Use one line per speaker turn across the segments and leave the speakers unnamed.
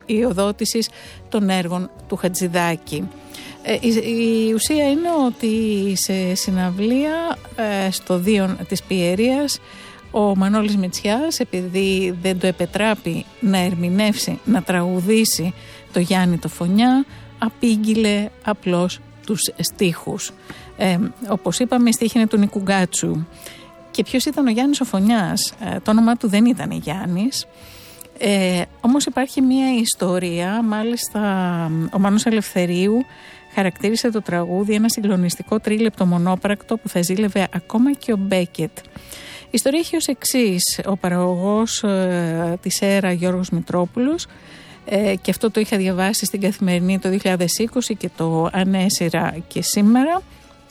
ιοδότησης των έργων του Χατζηδάκη. Η ουσία είναι ότι σε συναυλία στο Δίον της Πιερίας ο Μανώλης Μητσιάς, επειδή δεν το επετράπει να ερμηνεύσει, να τραγουδήσει το Γιάννη το Φωνιά, απήγγειλε απλώς τους στίχους. Όπως είπαμε, η στίχη είναι του Νίκου Γκάτσου. Και ποιος ήταν ο Γιάννης ο Φωνιάς? Το όνομά του δεν ήταν Γιάννης. Όμως υπάρχει μια ιστορία, μάλιστα ο Μάνος Ελευθερίου χαρακτήρισε το τραγούδι ένα συγκλονιστικό τρίλεπτο μονόπρακτο που θα ζήλευε ακόμα και ο Μπέκετ. Η ιστορία έχει ως εξής: ο παραγωγός της ΕΡΑ Γιώργος Μητρόπουλος, και αυτό το είχα διαβάσει στην Καθημερινή το 2020 και το ανέσυρα και σήμερα.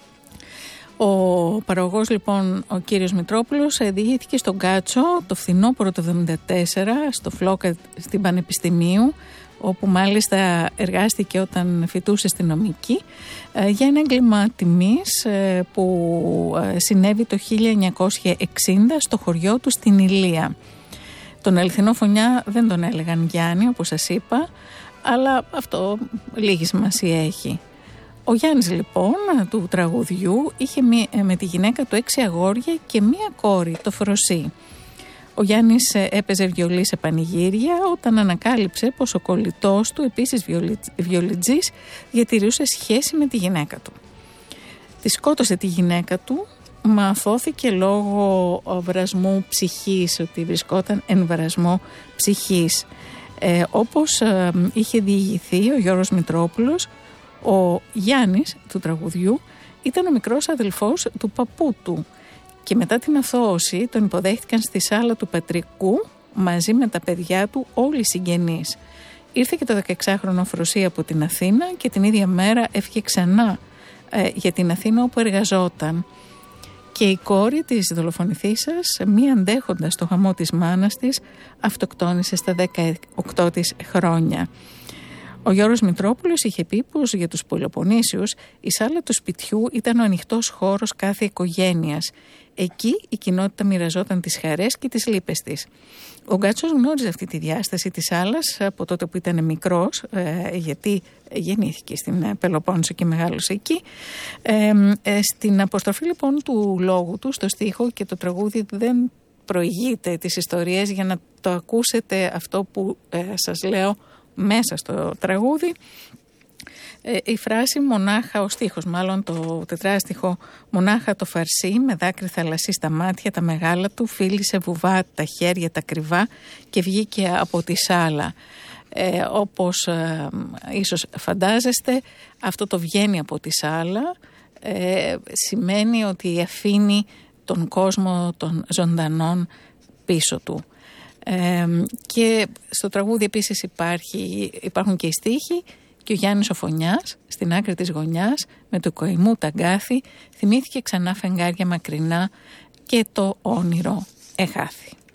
Ο παραγωγός λοιπόν, ο κύριος Μητρόπουλος, διηγήθηκε στον Κάτσο το φθινόπωρο το 1974 στο Φλόκα στην Πανεπιστημίου, όπου μάλιστα εργάστηκε όταν φοιτούσε στη νομική, για ένα έγκλημα τιμής που συνέβη το 1960 στο χωριό του στην Ηλία. Τον αληθινό Φωνιά δεν τον έλεγαν Γιάννη, όπως σας είπα, αλλά αυτό λίγη σημασία έχει. Ο Γιάννης λοιπόν του τραγουδιού είχε με τη γυναίκα του 6 αγόρια και μία κόρη, το Φροσί. Ο Γιάννης έπαιζε βιολί σε πανηγύρια όταν ανακάλυψε πως ο κολλητός του, επίσης βιολιτζής, διατηρούσε σχέση με τη γυναίκα του. Τη σκότωσε τη γυναίκα του, μαθώθηκε λόγω βρασμού ψυχής, ότι βρισκόταν εν βρασμό ψυχής. Όπως είχε διηγηθεί ο Γιώργος Μητρόπουλος, ο Γιάννης του τραγουδιού ήταν ο μικρός αδελφός του παππού του και μετά την αθώωση τον υποδέχτηκαν στη σάλα του πατρικού μαζί με τα παιδιά του όλοι οι συγγενείς. Ήρθε και το 16χρονο Φροσί από την Αθήνα και την ίδια μέρα έφυγε ξανά για την Αθήνα όπου εργαζόταν. Και η κόρη της δολοφονηθήσας, μη αντέχοντας το χαμό της μάνας της, αυτοκτόνησε στα 18 της χρόνια. Ο Γιώργος Μητρόπουλος είχε πει πως για τους Πελοποννήσιους η σάλα του σπιτιού ήταν ο ανοιχτός χώρος κάθε οικογένειας. Εκεί η κοινότητα μοιραζόταν τις χαρές και τις λύπες της. Ο Γκάτσος γνώριζε αυτή τη διάσταση της σάλας από τότε που ήταν μικρός, γιατί γεννήθηκε στην Πελοπόννησο και μεγάλωσε εκεί. Στην αποστροφή λοιπόν του λόγου του στο στίχο, και το τραγούδι δεν προηγείται τις ιστορίες για να το ακούσετε αυτό που σας λέω μέσα στο τραγούδι, η φράση μονάχα, ο στίχος μάλλον, το τετράστιχο, μονάχα το φαρσί με δάκρυ θαλασσί στα μάτια τα μεγάλα του, φίλησε βουβά τα χέρια τα κρυβά και βγήκε από τη σάλα. Όπως ίσως φαντάζεστε, αυτό το βγαίνει από τη σάλα σημαίνει ότι αφήνει τον κόσμο των ζωντανών πίσω του. Και στο τραγούδι επίσης υπάρχουν και οι στίχοι, και ο Γιάννης ο Φωνιάς στην άκρη της γωνιάς με του κοημού τα γκάθη θυμήθηκε ξανά φεγγάρια μακρινά και το όνειρο εχάθη.